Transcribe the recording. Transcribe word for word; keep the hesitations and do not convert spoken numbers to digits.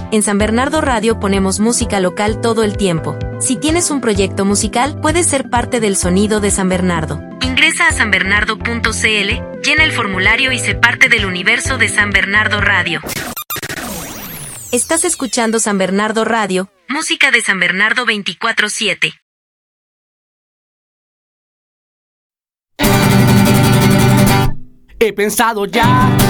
En San Bernardo Radio ponemos música local todo el tiempo. Si tienes un proyecto musical, puedes ser parte del sonido de San Bernardo. Ingresa a san bernardo punto c l, llena el formulario y sé parte del universo de San Bernardo Radio. Estás escuchando San Bernardo Radio, música de San Bernardo veinticuatro siete. He pensado ya